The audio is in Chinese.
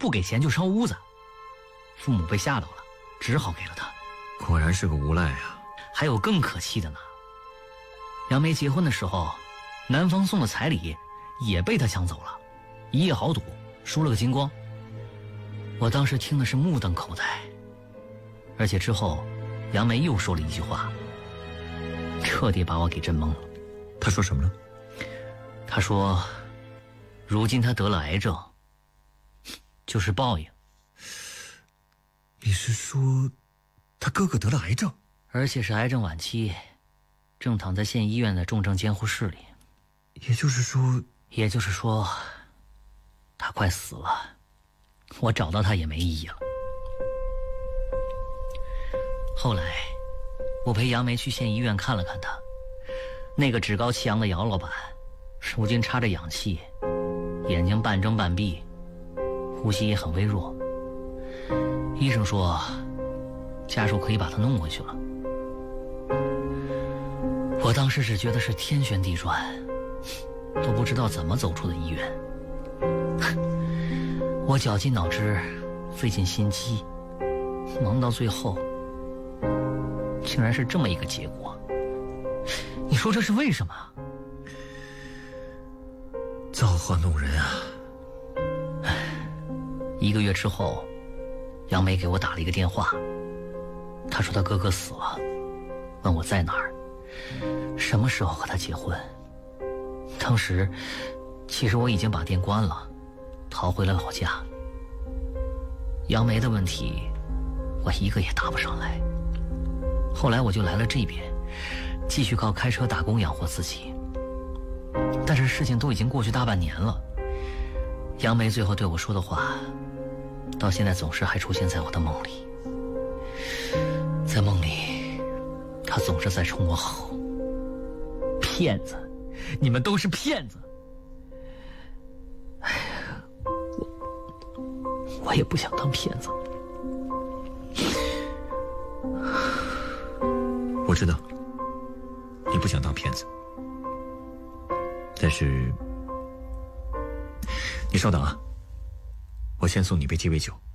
不给钱就烧屋子。父母被吓到了，只好给了他。 果然是个无赖啊！ 还有更可气的呢，杨梅结婚的时候，男方送的彩礼也被他抢走了，一夜豪赌输了个精光。我当时听的是目瞪口呆，而且之后杨梅又说了一句话，彻底把我给震懵了。 他说什么了？ 他说如今他得了癌症，就是报应。 你是说他哥哥得了癌症， 而且是癌症晚期，正躺在县医院的重症监护室里。 也就是说他快死了，我找到他也没意义了。后来我陪杨梅去县医院看了看他，那个趾高气扬的姚老板如今插着氧气，眼睛半睁半闭，呼吸也很微弱。医生说家属可以把他弄回去了。我当时只觉得是天旋地转，都不知道怎么走出的医院。我绞尽脑汁，费尽心机，忙到最后竟然是这么一个结果。你说这是为什么？ 造化弄人啊 ！1个月之后，杨梅给我打了一个电话，她说她哥哥死了，问我在哪儿，什么时候和他结婚。当时其实我已经把店关了，逃回了老家。杨梅的问题我一个也答不上来。后来我就来了这边，继续靠开车打工养活自己。但是事情都已经过去大半年了，杨梅最后对我说的话到现在总是还出现在我的梦里。在梦里她总是在冲我吼，骗子，你们都是骗子。哎呀，我也不想当骗子。 我知道你不想当骗子，但是你稍等啊，我先送你杯鸡尾酒。